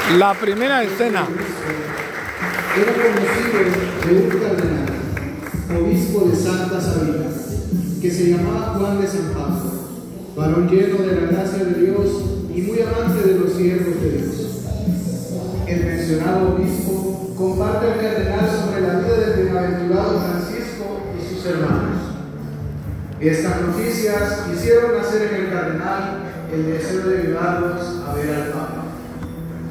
La primera escena. Era conocido de un cardenal, obispo de Santa Sabina, que se llamaba Juan de San Pablo, varón lleno de la gracia de Dios y muy amante de los siervos de Dios. El mencionado obispo comparte al cardenal sobre la vida del bienaventurado Francisco y sus hermanos. Estas noticias hicieron nacer en el cardenal el deseo de llevarlos a ver al Papa.